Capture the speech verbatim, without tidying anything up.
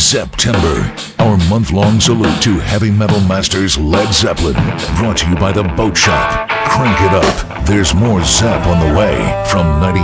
September, our month-long salute to heavy metal masters Led Zeppelin. Brought to you by The Boat Shop. Crank it up. There's more Zepp on the way from ninety.